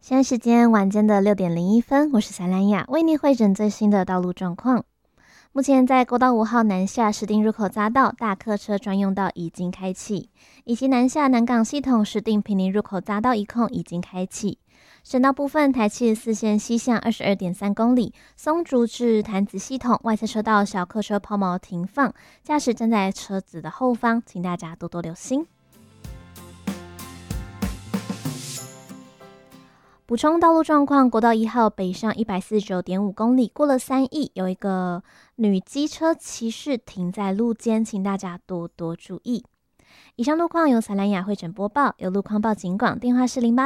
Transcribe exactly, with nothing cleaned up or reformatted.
现在时间晚间的六点零一分，我是赛兰雅，为您汇整最新的道路状况。目前在国道五号南下石碇入口匝道大客车专用道已经开启，以及南下南港系统石碇坪林入口匝道一控已经开启。省道部分，台七十四线西向二十二点三公里，松竹至潭子系统外侧车道小客车抛锚停放，驾驶站在车子的后方，请大家多多留心。补充道路状况，国道一号北上一百四十九点五公里，过了三义，有一个女机车骑士停在路肩，请大家多多注意。以上路况由采蓝雅汇整播报，有路况报警广，电话是零八